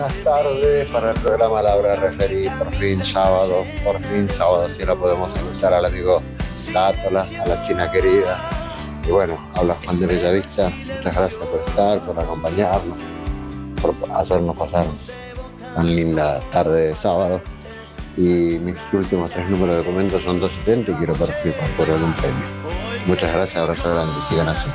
Buenas tardes para el programa Laura Referí, por fin sábado, si la podemos escuchar al amigo Dátola, a la China querida. Y bueno, habla Juan de Bellavista, muchas gracias por estar, por acompañarnos, por hacernos pasar tan linda tarde de sábado. Y mis últimos 3 números de documentos son 270 y quiero participar por algún premio. Muchas gracias, abrazo grande, sigan así.